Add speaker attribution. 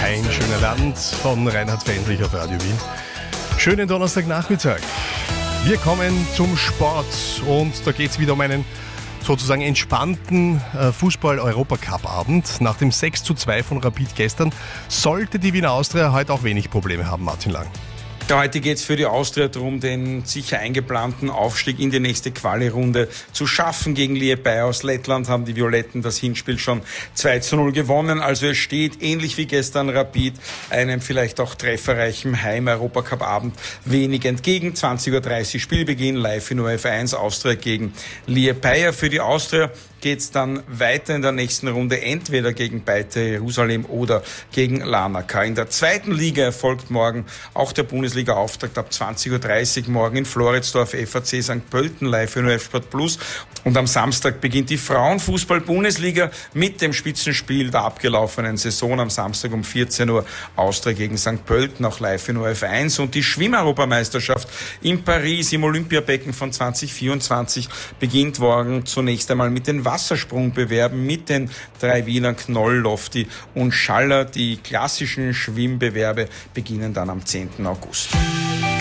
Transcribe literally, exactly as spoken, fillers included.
Speaker 1: Ein schöner Land von Reinhard Fendrich auf Radio Wien. Schönen Donnerstagnachmittag. Wir kommen zum Sport und da geht es wieder um einen sozusagen entspannten Fußball-Europacup-Abend. Nach dem sechs zu zwei von Rapid gestern sollte die Wiener Austria heute auch wenig Probleme haben, Martin Lang.
Speaker 2: Ja, heute geht es für die Austria darum, den sicher eingeplanten Aufstieg in die nächste Quali-Runde zu schaffen. Gegen Liepāja aus Lettland haben die Violetten das Hinspiel schon zwei zu null gewonnen. Also es steht, ähnlich wie gestern Rapid, einem vielleicht auch trefferreichen Heim-Europacup-Abend wenig entgegen. zwanzig Uhr dreißig Spielbeginn, live in O R F eins, Austria gegen Liepāja. Für die Austria geht es dann weiter in der nächsten Runde, entweder gegen Beitar Jerusalem oder gegen Larnaca. In der zweiten Liga erfolgt morgen auch der Bundesliga-Auftakt ab zwanzig Uhr dreißig morgen in Floridsdorf, F A C Sankt Pölten, live in O R F Sport Plus. Und am Samstag beginnt die Frauenfußball-Bundesliga mit dem Spitzenspiel der abgelaufenen Saison. Am Samstag um vierzehn Uhr Austria gegen Sankt Pölten, auch live in O R F eins. Und die Schwimm-Europameisterschaft in Paris im Olympiabecken von zwanzig vierundzwanzig beginnt morgen zunächst einmal mit den Wassersprungbewerben mit den drei Wienern Knoll, Lofty und Schaller. Die klassischen Schwimmbewerbe beginnen dann am zehnten August.